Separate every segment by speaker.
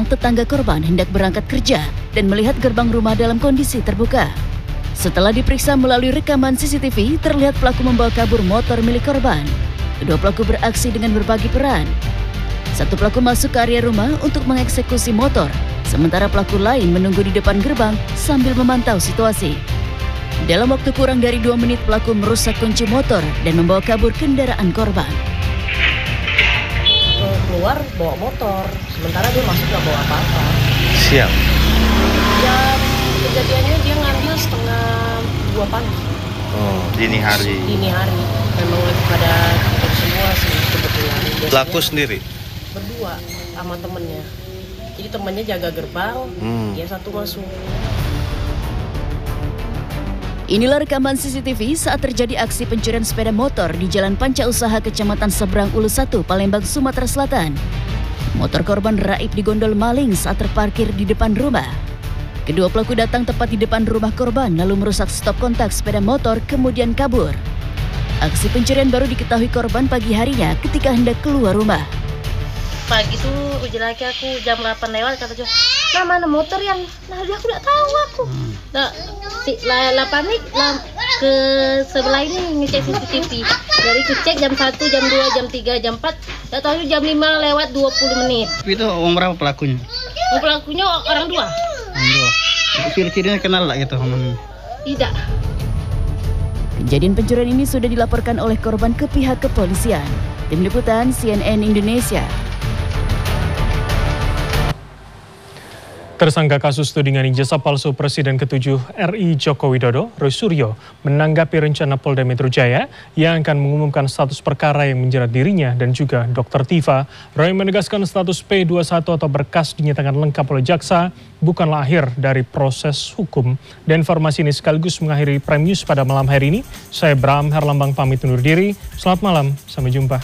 Speaker 1: tetangga korban hendak berangkat kerja dan melihat gerbang rumah dalam kondisi terbuka. Setelah diperiksa melalui rekaman CCTV, terlihat pelaku membawa kabur motor milik korban. Kedua pelaku beraksi dengan berbagi peran. Satu pelaku masuk ke area rumah untuk mengeksekusi motor, sementara pelaku lain menunggu di depan gerbang sambil memantau situasi. Dalam waktu kurang dari 2 menit, pelaku merusak kunci motor dan membawa kabur kendaraan korban.
Speaker 2: Keluar bawa motor, sementara dia masuk nggak bawa apa-apa.
Speaker 3: Siap.
Speaker 2: Ya, kejadiannya dia ngambil 1:30 pagi.
Speaker 3: Oh, dini hari.
Speaker 2: Dini hari. Memang lagi pada tutup semua sih kebetulan.
Speaker 3: Pelaku sendiri?
Speaker 2: Berdua sama temennya. Jadi temennya jaga gerbang, dia satu masuk.
Speaker 1: Inilah rekaman CCTV saat terjadi aksi pencurian sepeda motor di Jalan Panca Usaha Kecamatan Seberang Ulu 1, Palembang, Sumatera Selatan. Motor korban raib digondol maling saat terparkir di depan rumah. Kedua pelaku datang tepat di depan rumah korban lalu merusak stop kontak sepeda motor kemudian kabur. Aksi pencurian baru diketahui korban pagi harinya ketika hendak keluar rumah.
Speaker 2: Pagi tuh uji laki aku jam 8 lewat kata dia, "Nah, mana motor yang?" Nah, dia aku tidak tahu aku. Nah, panik ke sebelah ini ngecek CCTV. Dari ku cek jam 1, jam 2, jam 3, jam 4, tidak tahu jam 5 lewat 20 menit.
Speaker 4: Itu orang berapa pelakunya?
Speaker 2: Pelakunya orang dua.
Speaker 4: Ciri-cirinya kenal lah gitu?
Speaker 2: Tidak.
Speaker 1: Kejadian pencurian ini sudah dilaporkan oleh korban ke pihak kepolisian. Tim Liputan CNN Indonesia.
Speaker 5: Tersangka kasus tudingan ijazah palsu Presiden ke-7 RI Joko Widodo, Roy Suryo, menanggapi rencana Polda Metro Jaya yang akan mengumumkan status perkara yang menjerat dirinya dan juga Dr. Tifa. Roy menegaskan status P21 atau berkas dinyatakan lengkap oleh jaksa bukanlah akhir dari proses hukum. Dan informasi ini sekaligus mengakhiri Prime News pada malam hari ini. Saya Bram Herlambang pamit undur diri. Selamat malam, sampai jumpa.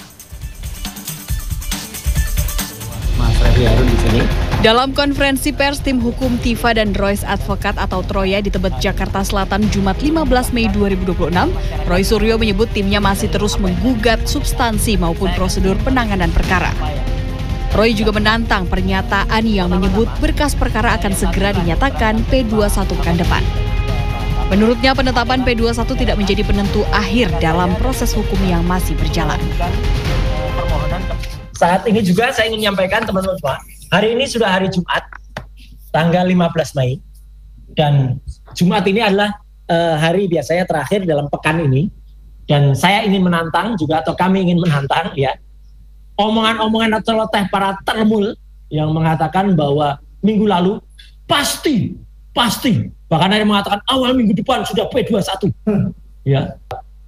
Speaker 6: Dalam konferensi pers, tim hukum Tifa dan Royce Advokat atau Troya di Tebet, Jakarta Selatan, Jumat 15 Mei 2026, Roy Suryo menyebut timnya masih terus menggugat substansi maupun prosedur penanganan perkara. Roy juga menantang pernyataan yang menyebut berkas perkara akan segera dinyatakan P21 pekan depan. Menurutnya, penetapan P21 tidak menjadi penentu akhir dalam proses hukum yang masih berjalan.
Speaker 7: Saat ini juga saya ingin menyampaikan teman-teman semua, hari ini sudah hari Jumat, tanggal 15 Mei, dan Jumat ini adalah hari biasanya terakhir dalam pekan ini, dan saya ingin menantang juga, atau kami ingin menantang ya, omongan-omongan atau celoteh para termul yang mengatakan bahwa minggu lalu pasti, bahkan ada yang mengatakan awal minggu depan sudah P21. Ya.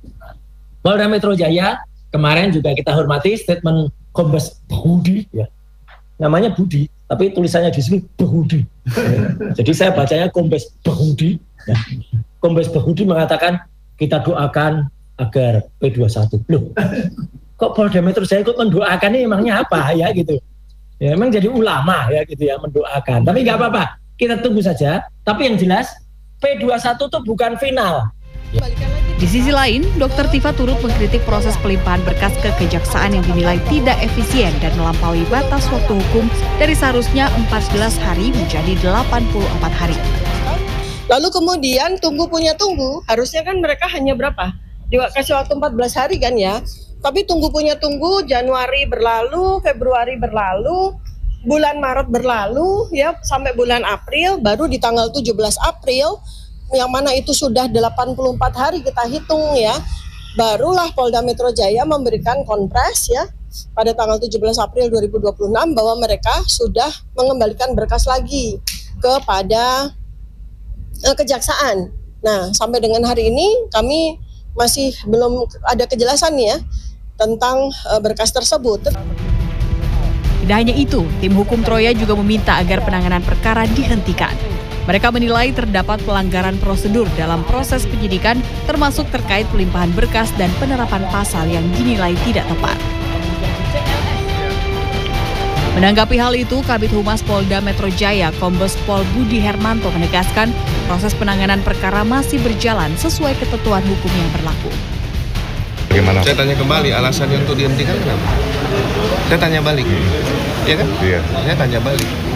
Speaker 7: Polda Metro Jaya kemarin juga kita hormati statement Kombes Budi, ya. Namanya Budi, tapi tulisannya di sini Budi. Jadi saya bacanya Kombes Budi. Ya. Kombes Budi mengatakan kita doakan agar P21. Loh, kok Polda Metro Jaya ikut mendoakan ini emangnya apa ya gitu? Ya memang jadi ulama ya gitu ya mendoakan. Tapi nggak apa-apa, kita tunggu saja. Tapi yang jelas P21 itu bukan final.
Speaker 6: Di sisi lain, Dr. Tifa turut mengkritik proses pelimpahan berkas ke kejaksaan yang dinilai tidak efisien dan melampaui batas waktu hukum dari seharusnya 14 hari menjadi 84 hari.
Speaker 8: Lalu kemudian tunggu, harusnya kan mereka hanya berapa? Dikasih waktu 14 hari kan ya, tapi tunggu, Januari berlalu, Februari berlalu, bulan Maret berlalu, ya sampai bulan April, baru di tanggal 17 April, yang mana itu sudah 84 hari kita hitung ya, barulah Polda Metro Jaya memberikan konpres ya pada tanggal 17 April 2026 bahwa mereka sudah mengembalikan berkas lagi kepada kejaksaan. Nah, sampai dengan hari ini kami masih belum ada kejelasan ya tentang berkas tersebut.
Speaker 6: Tidak hanya itu, tim hukum Troya juga meminta agar penanganan perkara dihentikan. Mereka menilai terdapat pelanggaran prosedur dalam proses penyidikan, termasuk terkait pelimpahan berkas dan penerapan pasal yang dinilai tidak tepat. Menanggapi hal itu, Kabid Humas Polda Metro Jaya, Kombes Pol Budi Hermanto menegaskan proses penanganan perkara masih berjalan sesuai ketentuan hukum yang berlaku.
Speaker 3: Bagaimana?
Speaker 9: Saya tanya kembali alasannya untuk dihentikan kenapa? Saya tanya balik, ya kan? Iya. Saya tanya balik.